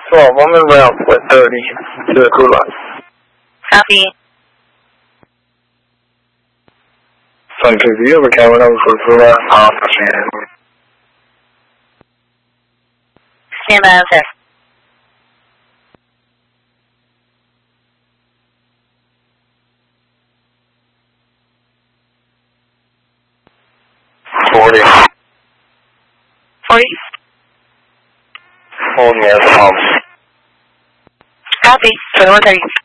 Well, I'm in route 30 to the crew line. Copy. Son, have you ever came over for the crew line? Stand by, sir. $40. 40. Holding me at the pumps. Copy. 2130.